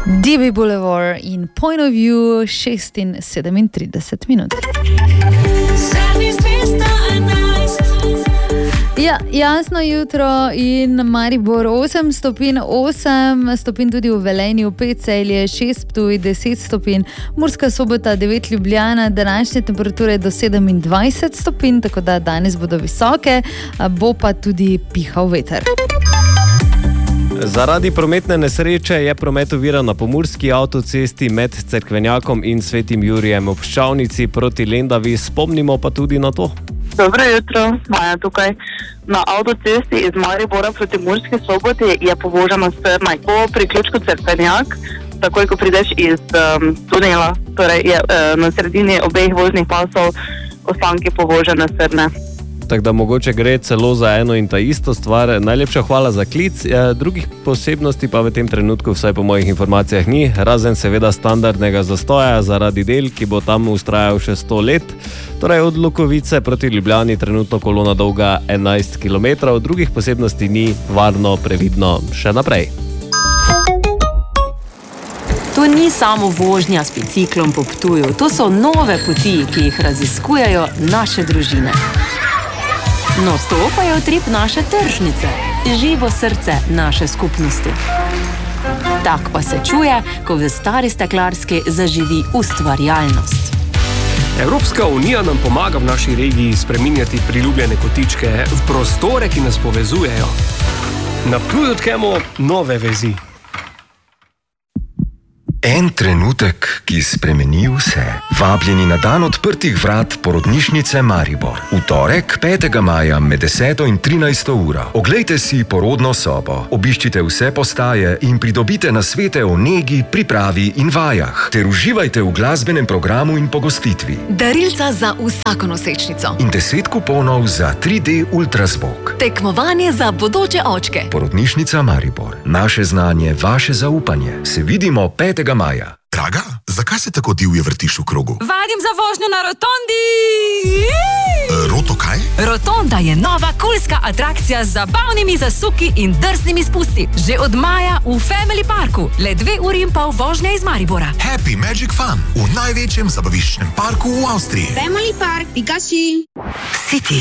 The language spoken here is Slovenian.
DB Boulevard in Point of View 6:37 minut. Ja, jasno jutro in Maribor 8 stopinj, 8 stopinj tudi v Velenju, 5 Celje, 6 Ptuj, 10 stopinj, Murska Sobota, 9 Ljubljana, današnje temperature do 27 stopinj, tako da danes bodo visoke, bo pa tudi pihal veter. Zaradi prometne nesreče je promet oviran na pomurski avtocesti med Cerkvenjakom in Svetim Jurijem ob Ščavnici proti Lendavi. Spomnimo pa tudi na to. Dobro jutro, Maja tukaj. Na avtocesti iz Maribora proti Murski Soboti je povožena strma. Po priključku Cerkvenjak, takoj ko prideš iz tunela, torej je na sredini obeh voznih pasov ostanki povožene strme. Tako da mogoče gre celo za eno in ta isto stvar. Najlepša hvala za klic. Drugih posebnosti pa v tem trenutku, vsaj po mojih informacijah, ni, razen seveda standardnega zastoja zaradi del, ki bo tam ustrajal še 100 let. Torej od Lukovice proti Ljubljani trenutno kolona dolga 11 km, drugih posebnosti ni, varno, previdno še naprej. To ni samo vožnja s biciklom po Ptuju, to so nove poti, ki jih raziskujejo naše družine. No, to pa je utrip naše tržnice, živo srce naše skupnosti. Tak pa se čuje, ko v Stari Steklarski zaživi ustvarjalnost. Evropska unija nam pomaga v naši regiji spreminjati priljubljene kotičke v prostore, ki nas povezujejo. Na Ptuju odkrijemo nove vezi. En trenutek, ki spremeni vse. Vabljeni na dan odprtih vrat porodnišnice Maribor. V torek, 5. maja med 10. in 13. uro. Oglejte si porodno sobo, obiščite vse postaje in pridobite nasvete o negi, pripravi in vajah. Ter uživajte v glasbenem programu in pogostitvi. Darilca za vsako nosečnico. In 10 kuponov za 3D ultrazvok. Tekmovanje za bodoče očke. Porodnišnica Maribor. Naše znanje, vaše zaupanje. Se vidimo 5. maja. Draga, zakaj se tako divje vrtiš v krogu? Vadim za vožnjo na rotondi! Roto kaj? Rotonda je nova kulska atrakcija z zabavnimi zasuki in drznimi spusti. Že od maja v Family Parku, le 2 uri in pol vožnje iz Maribora. Happy Magic Fun v največjem zabaviščnem parku v Avstriji. Family Park, Pikachu. City.